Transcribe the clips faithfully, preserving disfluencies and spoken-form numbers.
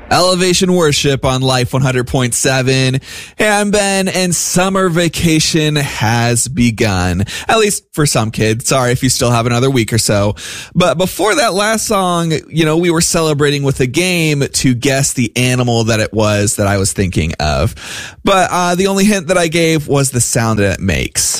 Elevation Worship on Life one hundred point seven. Hey, I'm Ben, and summer vacation has begun. At least for some kids. Sorry if you still have another week or so. But before that last song, you know, we were celebrating with a game to guess the animal that it was that I was thinking of. But uh, the only hint that I gave was the sound that it makes.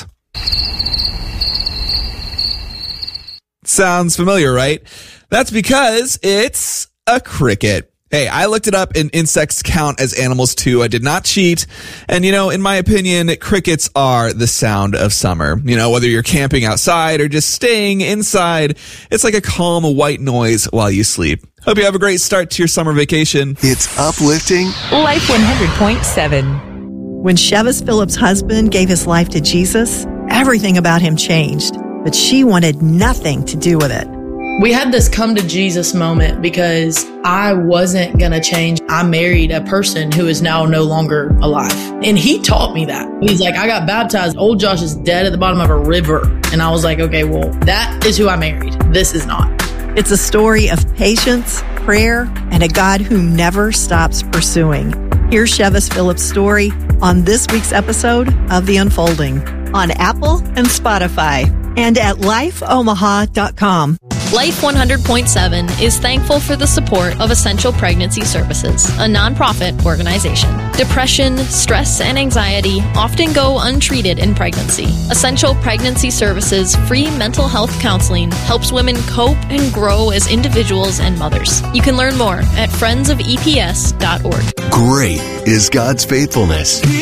Sounds familiar, right? That's because it's a cricket. Hey, I looked it up, and insects count as animals too. I did not cheat. And, you know, in my opinion, crickets are the sound of summer. You know, whether you're camping outside or just staying inside, it's like a calm white noise while you sleep. Hope you have a great start to your summer vacation. It's uplifting. Life one hundred point seven. When Chevis Phillips' husband gave his life to Jesus, everything about him changed, but she wanted nothing to do with it. We had this come to Jesus moment because I wasn't going to change. I married a person who is now no longer alive. And he taught me that. He's like, I got baptized. Old Josh is dead at the bottom of a river. And I was like, okay, well, that is who I married. This is not. It's a story of patience, prayer, and a God who never stops pursuing. Here's Chevis Phillips' story on this week's episode of The Unfolding on Apple and Spotify and at life omaha dot com. Life one hundred point seven is thankful for the support of Essential Pregnancy Services, a nonprofit organization. Depression, stress, and anxiety often go untreated in pregnancy. Essential Pregnancy Services' free mental health counseling helps women cope and grow as individuals and mothers. You can learn more at friends of e p s dot org. Great is God's faithfulness.